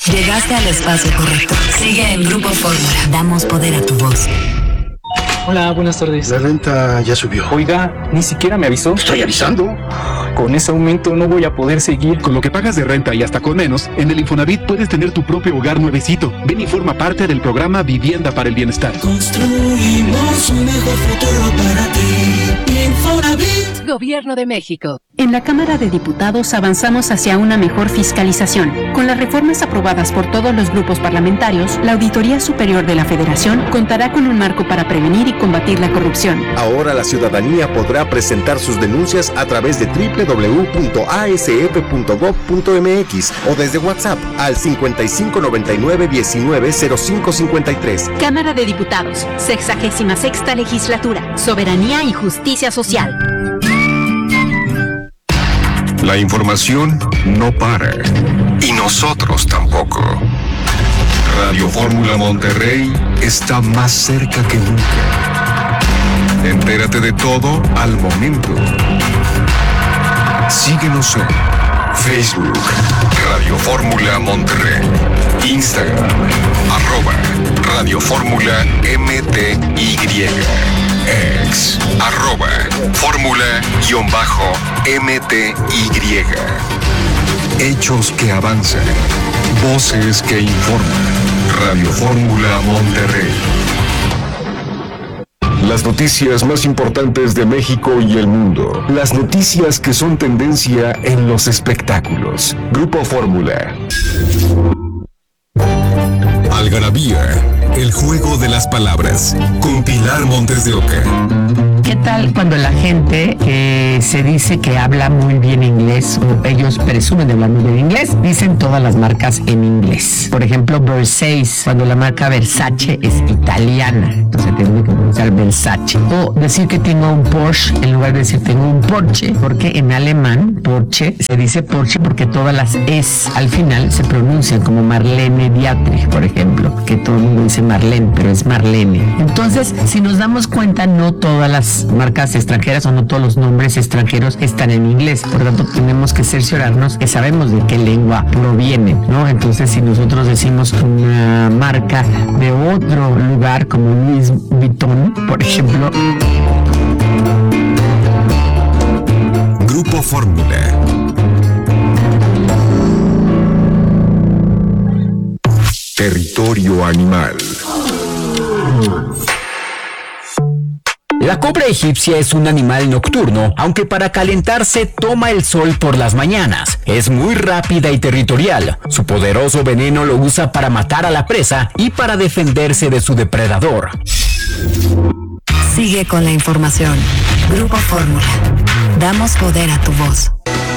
Llegaste al espacio correcto. Sigue en Grupo Fórmula. Damos poder a tu voz. Hola, buenas tardes. La renta ya subió. Oiga, ni siquiera me avisó. Estoy avisando. Con ese aumento no voy a poder seguir. Con lo que pagas de renta y hasta con menos, en el Infonavit puedes tener tu propio hogar nuevecito. Ven y forma parte del programa Vivienda para el Bienestar. Construimos un mejor futuro para ti. Infonavit. Gobierno de México. En la Cámara de Diputados avanzamos hacia una mejor fiscalización. Con las reformas aprobadas por todos los grupos parlamentarios, la Auditoría Superior de la Federación contará con un marco para prevenir y combatir la corrupción. Ahora la ciudadanía podrá presentar sus denuncias a través de www.asf.gov.mx o desde WhatsApp al 5599-190553. Cámara de Diputados, 66ª Legislatura, Soberanía y Justicia Social. La información no para, y nosotros tampoco. Radio Fórmula Monterrey está más cerca que nunca. Entérate de todo al momento. Síguenos en Facebook, Radio Fórmula Monterrey, Instagram, @Radio Fórmula MTY, X, @Fórmula_MTY. Hechos que avanzan, voces que informan. Radio Fórmula Monterrey. Las noticias más importantes de México y el mundo. Las noticias que son tendencia en los espectáculos. Grupo Fórmula. Algarabía, el juego de las palabras. Con Pilar Montes de Oca. ¿Qué tal cuando la gente que se dice que habla muy bien inglés, o ellos presumen de hablar muy bien inglés, dicen todas las marcas en inglés? Por ejemplo, Versace, cuando la marca Versace es italiana, entonces tiene que pronunciar Versace. O decir que tengo un Porsche en lugar de decir tengo un Porsche, porque en alemán Porsche se dice Porsche porque todas las es al final se pronuncian como Marlene Dietrich, por ejemplo, que todo el mundo dice Marlene, pero es Marlene. Entonces, si nos damos cuenta, no todas las marcas extranjeras o no todos los nombres extranjeros están en inglés. Por lo tanto, tenemos que cerciorarnos que sabemos de qué lengua proviene, ¿no? Entonces, si nosotros decimos una marca de otro lugar, como Louis Vuitton, por ejemplo. Grupo Fórmula. Territorio animal. La cobra egipcia es un animal nocturno, aunque para calentarse toma el sol por las mañanas. Es muy rápida y territorial. Su poderoso veneno lo usa para matar a la presa y para defenderse de su depredador. Sigue con la información. Grupo Fórmula. Damos poder a tu voz.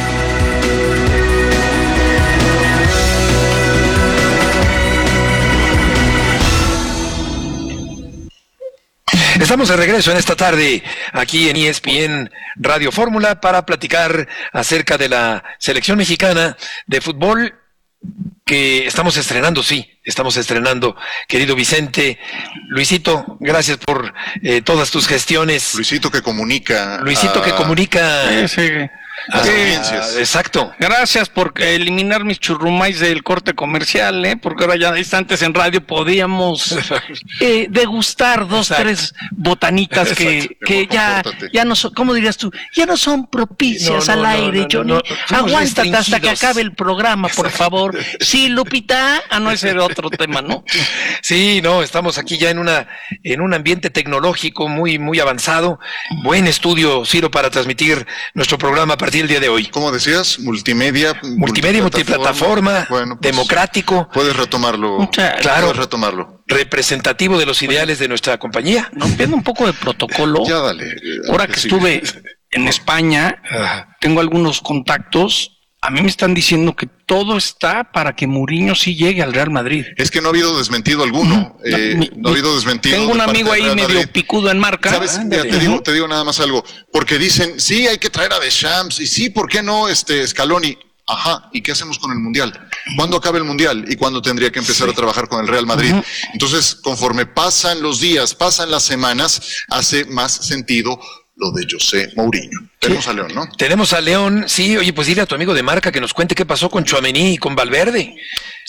Estamos de regreso en esta tarde aquí en ESPN Radio Fórmula para platicar acerca de la selección mexicana de fútbol que estamos estrenando, querido Vicente. Luisito, gracias por todas tus gestiones. Luisito que comunica. Sí. Exacto. Gracias por eliminar mis churrumais del corte comercial, porque ahora ya instantes en radio podíamos degustar tres botanitas que ya no son, ¿cómo dirías tú? Ya no son propicias al aire, Johnny. Aguántate hasta que acabe el programa, por favor. Sí, Lupita. No, ese era otro tema, ¿no? Sí, estamos aquí ya en un ambiente tecnológico muy, muy avanzado. Buen estudio, Ciro, para transmitir nuestro programa a partir del día de hoy. ¿Cómo decías? Multimedia, multiplataforma, bueno, pues, democrático. Puedes retomarlo. Claro. Puedes retomarlo. Representativo de los ideales de nuestra compañía. Viendo un poco de protocolo. Ya dale. Ahora que estuve en España, tengo algunos contactos. A mí me están diciendo que todo está para que Mourinho sí llegue al Real Madrid. Es que no ha habido desmentido alguno. No ha habido desmentido. Tengo un amigo ahí medio picudo en marca. ¿Sabes? Mira, te digo nada más algo. Porque dicen, sí, hay que traer a Deschamps. Y sí, ¿por qué no Scaloni? Ajá, ¿y qué hacemos con el Mundial? ¿Cuándo acaba el Mundial? ¿Y cuándo tendría que empezar a trabajar con el Real Madrid? Entonces, conforme pasan los días, pasan las semanas, hace más sentido lo de José Mourinho. Tenemos a León, ¿no? Tenemos a León, sí. Oye, pues dile a tu amigo de marca que nos cuente qué pasó con Tchouaméni y con Valverde.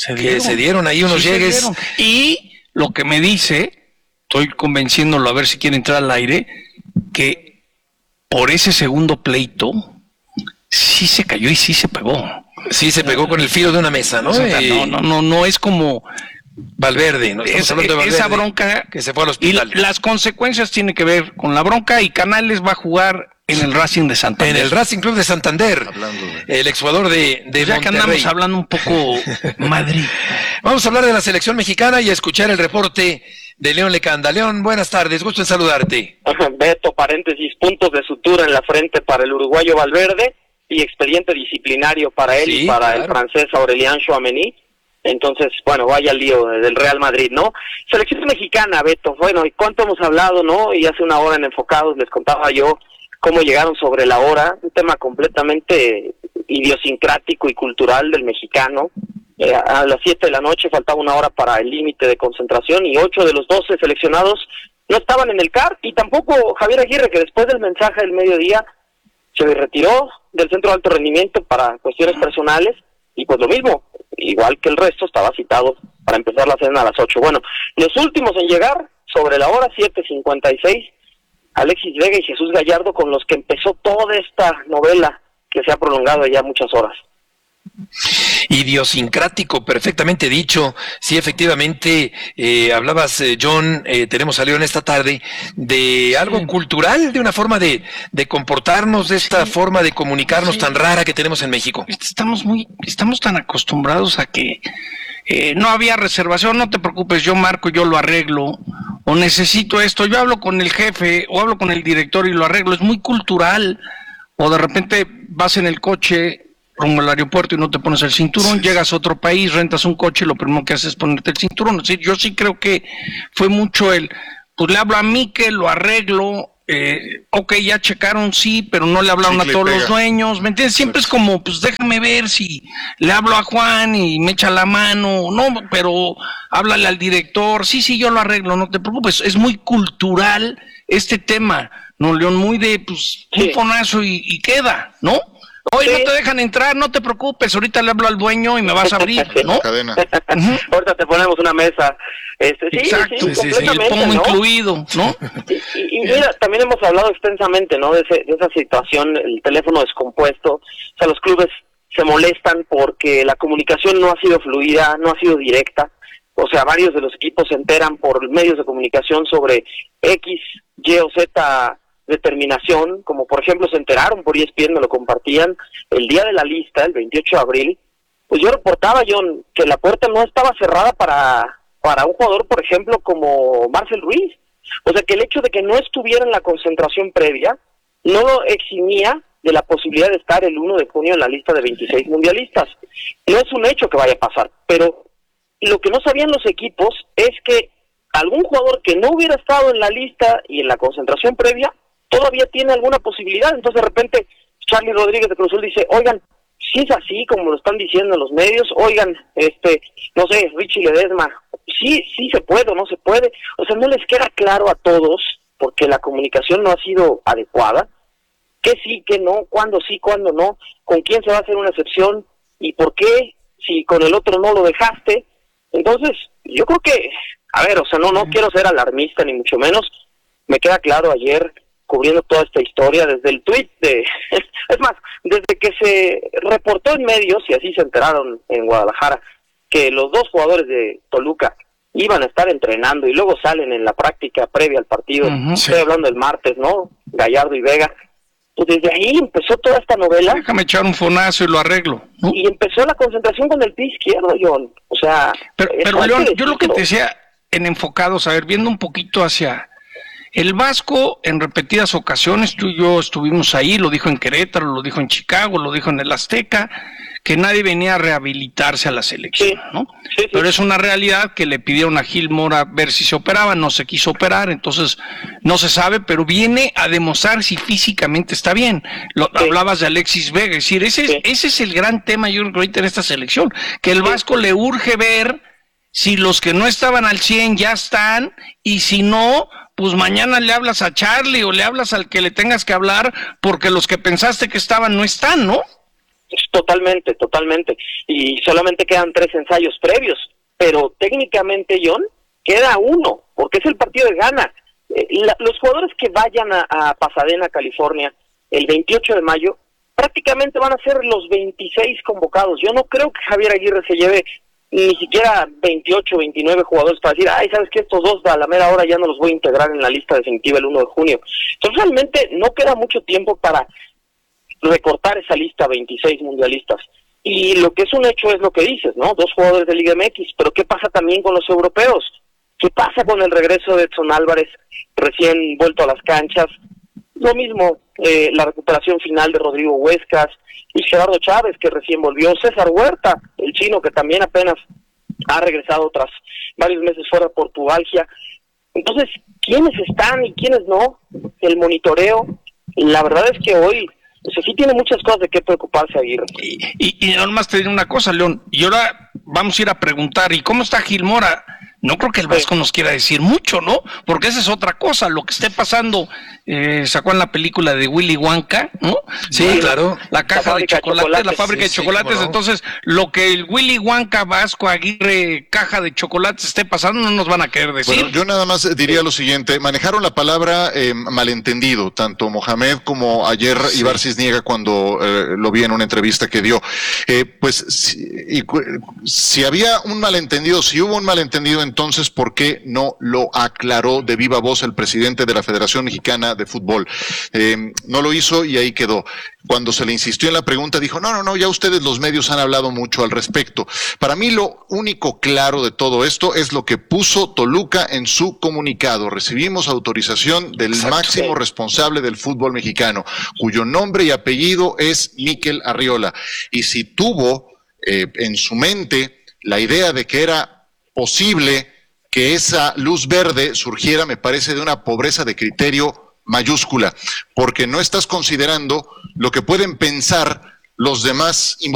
se dieron ahí unos llegues. Y lo que me dice, estoy convenciéndolo a ver si quiere entrar al aire, que por ese segundo pleito sí se cayó y sí se pegó. Sí se pegó con el filo de una mesa, ¿no? O sea, no es como Valverde, ¿no? Estamos hablando de Valverde, esa bronca que se fue al hospital. Y las consecuencias tienen que ver con la bronca, y Canales va a jugar en el Racing de Santander. En el Racing Club de Santander, el exjugador de ya Monterrey. que andamos hablando un poco Madrid. Vamos a hablar de la selección mexicana y a escuchar el reporte de León Lecanda. León, buenas tardes, gusto en saludarte. Beto, paréntesis, puntos de sutura en la frente para el uruguayo Valverde y expediente disciplinario para él y para el francés Aurélien Tchouaméni. Entonces, bueno, vaya lío del Real Madrid, ¿no? Selección mexicana, Beto, bueno, ¿y cuánto hemos hablado, no? Y hace una hora en Enfocados les contaba yo cómo llegaron sobre la hora, un tema completamente idiosincrático y cultural del mexicano. A las 7 de la noche faltaba una hora para el límite de concentración y 8 de los 12 seleccionados no estaban en el CAR, y tampoco Javier Aguirre, que después del mensaje del mediodía se retiró del centro de alto rendimiento para cuestiones personales, y pues lo mismo, igual que el resto, estaba citado para empezar la cena a las 8. Bueno, los últimos en llegar, sobre la hora 7:56, Alexis Vega y Jesús Gallardo, con los que empezó toda esta novela que se ha prolongado ya muchas horas. Idiosincrático, perfectamente dicho. Sí, efectivamente, hablabas, John, tenemos a León esta tarde, de algo cultural, de una forma de comportarnos, de esta forma de comunicarnos tan rara que tenemos en México. Estamos tan acostumbrados a que no había reservación, no te preocupes, yo marco, yo lo arreglo, o necesito esto, yo hablo con el jefe, o hablo con el director y lo arreglo. Es muy cultural. O de repente vas en el coche rumbo al aeropuerto y no te pones el cinturón, llegas a otro país, rentas un coche y lo primero que haces es ponerte el cinturón. Es decir, yo sí creo que fue mucho pues le hablo a Mikel, lo arreglo, ok, ya checaron, sí, pero no le hablaron a todos los dueños, ¿me entiendes? Siempre es como, pues déjame ver si le hablo a Juan y me echa la mano, no, pero háblale al director, sí, yo lo arreglo, no te preocupes. Es muy cultural este tema, ¿no, León? Muy de, pues, un fonazo y queda, ¿no? Hoy no te dejan entrar, no te preocupes, ahorita le hablo al dueño y me vas a abrir, ¿no? Ahorita te ponemos una mesa. Exacto, sí, el pomo, ¿no? Incluido, ¿no? Y mira, también hemos hablado extensamente, ¿no? De esa situación, el teléfono descompuesto. O sea, los clubes se molestan porque la comunicación no ha sido fluida, no ha sido directa. O sea, varios de los equipos se enteran por medios de comunicación sobre X, Y o Z determinación, como por ejemplo se enteraron por ESPN, me lo compartían, el día de la lista, el 28 de abril, pues yo reportaba, John, que la puerta no estaba cerrada para un jugador, por ejemplo, como Marcel Ruiz. O sea, que el hecho de que no estuviera en la concentración previa no lo eximía de la posibilidad de estar el 1 de junio en la lista de 26 mundialistas. No es un hecho que vaya a pasar, pero lo que no sabían los equipos es que algún jugador que no hubiera estado en la lista y en la concentración previa todavía tiene alguna posibilidad. Entonces de repente Charlie Rodríguez de Cruz Azul dice, oigan, si es así como lo están diciendo los medios, oigan, no sé, Richie Ledesma, sí se puede o no se puede. O sea, no les queda claro a todos, porque la comunicación no ha sido adecuada, que sí, que no, cuándo sí, cuándo no, con quién se va a hacer una excepción y por qué, si con el otro no lo dejaste. Entonces, yo creo que, a ver, o sea, no quiero ser alarmista ni mucho menos. Me queda claro ayer, cubriendo toda esta historia, desde el tuit es más, desde que se reportó en medios, y así se enteraron en Guadalajara, que los dos jugadores de Toluca iban a estar entrenando y luego salen en la práctica previa al partido. Estoy hablando del martes, ¿no? Gallardo y Vega. Pues desde ahí empezó toda esta novela. Déjame echar un fonazo y lo arreglo, ¿no? Y empezó la concentración con el pie izquierdo, John. O sea... Pero León, yo lo que te decía en Enfocados, a ver, viendo un poquito hacia... El Vasco, en repetidas ocasiones, tú y yo estuvimos ahí, lo dijo en Querétaro, lo dijo en Chicago, lo dijo en el Azteca, que nadie venía a rehabilitarse a la selección, ¿no? Sí. Pero es una realidad que le pidieron a Gil Mora ver si se operaba, no se quiso operar, entonces no se sabe, pero viene a demostrar si físicamente está bien. Hablabas de Alexis Vega, es decir, ese es el gran tema, yo creo que ahorita en esta selección, que el Vasco le urge ver si los que no estaban al 100 ya están, y si no, pues mañana le hablas a Charlie o le hablas al que le tengas que hablar, porque los que pensaste que estaban no están, ¿no? Totalmente. Y solamente quedan 3 ensayos previos, pero técnicamente, John, queda 1, porque es el partido de gana. Los jugadores que vayan a Pasadena, California, el 28 de mayo, prácticamente van a ser los 26 convocados. Yo no creo que Javier Aguirre se lleve ni siquiera 28, 29 jugadores para decir, ¿sabes qué? Estos 2 a la mera hora ya no los voy a integrar en la lista definitiva el 1 de junio. Entonces realmente no queda mucho tiempo para recortar esa lista, 26 mundialistas. Y lo que es un hecho es lo que dices, ¿no? 2 jugadores de Liga MX, pero ¿qué pasa también con los europeos? ¿Qué pasa con el regreso de Edson Álvarez, recién vuelto a las canchas? Lo mismo, la recuperación final de Rodrigo Huescas, y Gerardo Chávez, que recién volvió, César Huerta, el chino, que también apenas ha regresado tras varios meses fuera por pubalgia. Entonces, ¿quiénes están y quiénes no? El monitoreo, la verdad es que hoy, pues sí tiene muchas cosas de qué preocuparse, Aguirre. Y nomás te diré una cosa, León, y ahora vamos a ir a preguntar, ¿y cómo está Gil Mora? No creo que el Vasco nos quiera decir mucho, ¿no? Porque esa es otra cosa, lo que esté pasando, sacó en la película de Willy Wonka, ¿no? Sí, claro. La caja de chocolates, la fábrica de chocolates, no. Entonces, lo que el Willy Wonka, Vasco Aguirre, caja de chocolates esté pasando, no nos van a querer decir. Bueno, yo nada más diría lo siguiente, manejaron la palabra malentendido, tanto Mohamed como ayer Ibar Cisniega cuando lo vi en una entrevista que dio. Si había un malentendido, si hubo un malentendido, entonces, ¿por qué no lo aclaró de viva voz el presidente de la Federación Mexicana de Fútbol? No lo hizo y ahí quedó. Cuando se le insistió en la pregunta, dijo, no, ya ustedes los medios han hablado mucho al respecto. Para mí lo único claro de todo esto es lo que puso Toluca en su comunicado. Recibimos autorización del máximo responsable del fútbol mexicano, cuyo nombre y apellido es Mikel Arriola. Y si tuvo en su mente la idea de que era posible que esa luz verde surgiera, me parece, de una pobreza de criterio mayúscula, porque no estás considerando lo que pueden pensar los demás involucrados.